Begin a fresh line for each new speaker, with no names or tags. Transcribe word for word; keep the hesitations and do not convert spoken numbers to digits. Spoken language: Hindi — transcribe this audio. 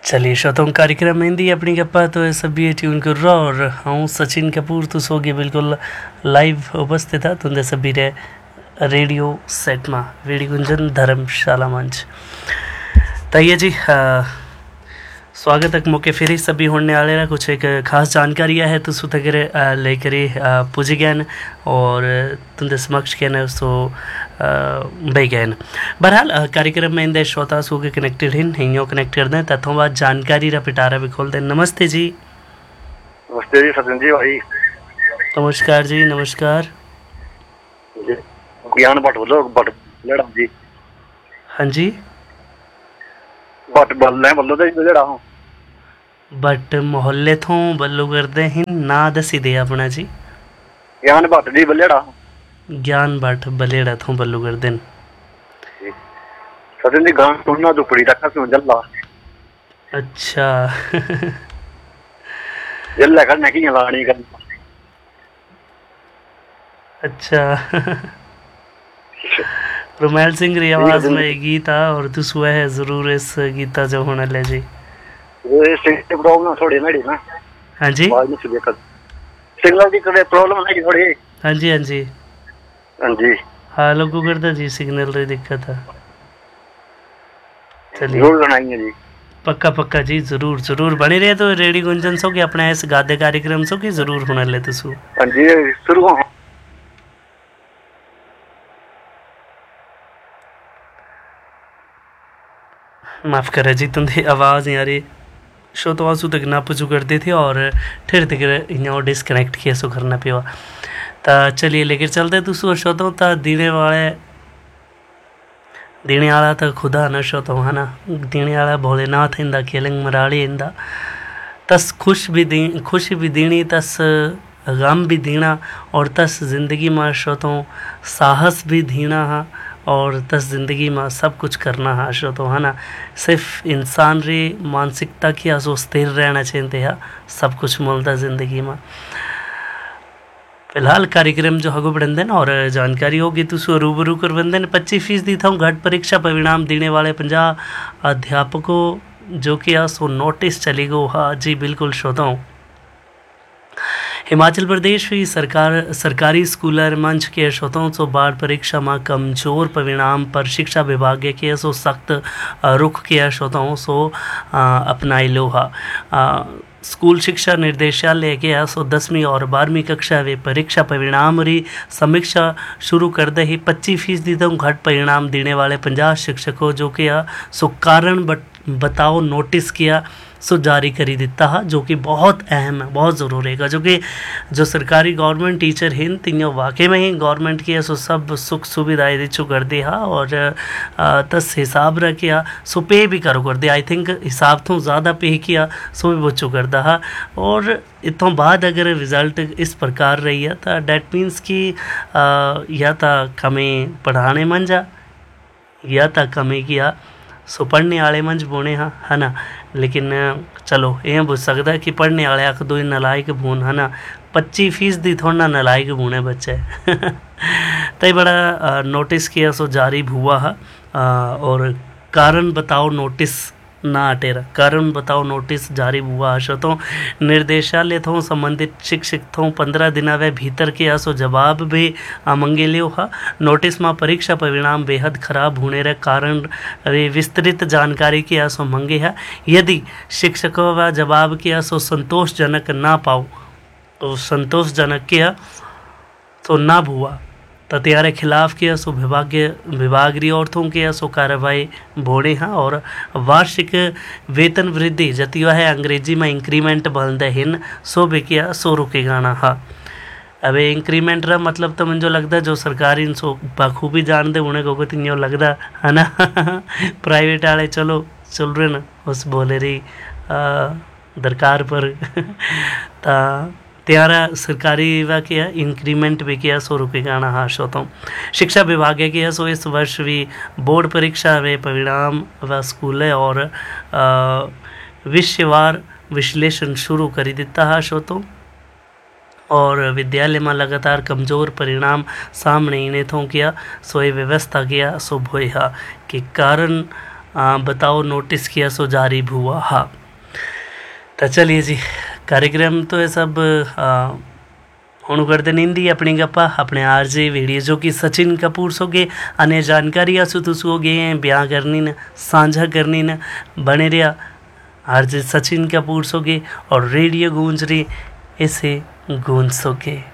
चलिए श्रोताओं कार्यक्रम मेहंदी अपनी गप्पा तो सभी ट्यून कर रहा और हाँ सचिन कपूर तो सो गए बिल्कुल लाइव उपस्थित था तुंदे सभी रे रेडियो सेट में वेड़ी गुंजन धर्मशाला मंच तय जी आ, स्वागत है मौके फिर सभी होने वाले रहा कुछ एक खास जानकारी है तो सुतगर लेकर पुज गए और तुंदे समक्ष कहना सो बह गए बहरहाल कार्यक्रम में इंदे श्रोता सू के कनेक्टेड हैं हिंगो कनेक्ट कर दें तथों बाद जानकारी रा पिटारा भी खोल दें। नमस्ते जी।
नमस्ते जी सचिन जी भाई।
नमस्कार जी नमस्कार।
ज्ञान भट्ट बोलो भट्ट लेड़ा जी।
हाँ जी
भट्ट बोल रहे बोलो तो लेड़ा हूँ
बट मोहल्ले थों बल्लू करते हैं ना दसी दे अपना जी।
ज्ञान भट्ट जी बलेड़ा
ज्ञान भट्ट बलेड़ा थों बल्लू कर दिन
सचिन जी गान सुनना तो पड़ी रखा सुन जल्ला।
अच्छा
जल्ला करने की लानी कर।
अच्छा रोमैल सिंह री आवाज में गीत आ और तू सुआ है जरूर इस गीता जो होने ले जी।
ये सिंगल प्रॉब्लम थोड़ी मेरी ना।
हाँ जी
आवाज नहीं सुनिए कर सिग्नल की थोड़ी प्रॉब्लम है थोड़ी।
हाँ जी हाँ जी
हाँ जी
हाँ लोगों करता जी सिग्नल री दिक्कत है। चलिए
जरूर बनाएंगे जी
पक्का पक्का जी जरूर जरूर बने रहे तो रेडी गुंजन सो कि अपना इस गादे कार्यक्रम सो कि जरूर होने ले तो सु।
हाँ जी शुरू हो
माफ़ करें जी तुंदी आवाज़ यारी शो तो आंसू तक ना पुचू करते थे और ठेर तक यहाँ डिसकनेक्ट किया सो करना पिया ता चलिए लेकर चलते तुसो शो तो ता दीने वाले दीने वाला तो खुदा न शो तो है ना दीने वाला भोलेनाथ इंदा केलंग मराड़ी इंदा तस खुश भी दी खुशी भी दीनी तस गम भी दीना और तस जिंदगी में शो तो साहस भी दीना हा और तस जिंदगी में सब कुछ करना है शो तो है ना सिर्फ इंसान री मानसिकता की आसो स्थिर रहना चाहिए है सब कुछ मिलता जिंदगी में। फिलहाल कार्यक्रम जो हगो बढ़न और जानकारी होगी तो सो रूबरू कर बंदन पच्चीस फीसदी था घट परीक्षा परिणाम देने वाले पंजाब अध्यापकों जो कि आसो नोटिस चली गो हाँ जी बिल्कुल श्रोताओं। हिमाचल प्रदेश भी सरकार सरकारी स्कूलर मंच के श्रोताओं सो बाढ़ परीक्षा में कमजोर परिणाम पर शिक्षा विभाग के सो सख्त रुख किया श्रोताओं सो अपनाई लोहा स्कूल शिक्षा निर्देशालय के सो दसवीं और बारहवीं कक्षा वे परीक्षा परिणाम री समीक्षा शुरू कर दे ही पच्चीस फीसदी तक घट परिणाम देने वाले पंजाब शिक्षकों जो कि सो कारण बताओ नोटिस किया सो जारी करी दिता है जो कि बहुत अहम है बहुत ज़रूरी है जो कि जो सरकारी गवर्नमेंट टीचर हैं तीनों वाकई में ही गवर्नमेंट की सो सब सुख सुविधाएं दिचो कर दिया और तस हिसाब रखिया सो पे भी करो कर दिया आई थिंक हिसाब तो ज़्यादा पे किया सो भी बच्चों कर दहा और इतों बाद अगर रिज़ल्ट इस प्रकार रही है तो डैट मीन्स कि या तो कमें पढ़ाने मन जा या तो कमें किया सो पढ़ने वाले मंज बोने हाँ है ना लेकिन चलो ये बुझ सकता है कि पढ़ने वाले आख दो नलायक बून है ना पच्चीस फीसदी थोड़ा नलायक बूने बच्चे तय बड़ा नोटिस किया सो जारी हुआ है और कारण बताओ नोटिस ना अटेरा कारण बताओ नोटिस जारी हुआ है तो निर्देशालय थो संबंधित शिक्षक थो पंद्रह दिन वे भीतर के आसो जवाब भी मंगे लियो हा नोटिस में परीक्षा परिणाम बेहद खराब होने रे कारण रे विस्तृत जानकारी के आसो मंगे है यदि शिक्षकों व जवाब के आसो संतोषजनक ना पाओ तो संतोषजनक किया तो ना हुआ तो त्यारे खिलाफ किया सो विभाग विभाग री औरतों के सो कार्रवाई भोड़े हैं और वार्षिक वेतन वृद्धि जतिया है अंग्रेजी में इंक्रीमेंट बोलते हैं सो भी किया सो रुके गाना हाँ अब इंक्रीमेंट रहा मतलब तो मुझे लगता है जो सरकारी सो बखूबी जान दे उन्हें को तीनों लगता है ना प्राइवेट वाले चलो चल रहे ना उस बोले रही दरकार पर ता त्यारा सरकारी वा किया इंक्रीमेंट भी किया सौ रुपये का हाँ शोतों शिक्षा विभाग किया सो इस वर्ष भी बोर्ड परीक्षा वे परिणाम व स्कूल और विषयवार विश्लेषण शुरू कर दिता है शोतों और विद्यालय में लगातार कमज़ोर परिणाम सामने इन्हें थों किया सो ये व्यवस्था किया सो भोया के कारण बताओ नोटिस किया सो जारी हुआ हा तो चलिए जी कार्यक्रम तो ये सब हूँ करते निंदी अपनी गप्पा अपने आर जे वीडियो जो कि सचिन कपूर सोगे अन्य जानकारी आसु तुस हो गए ब्याह करनी न साझा करनी न बने रहा आर जे सचिन कपूर सोगे और रेडियो गूंज रही इसे गूंज सोगे।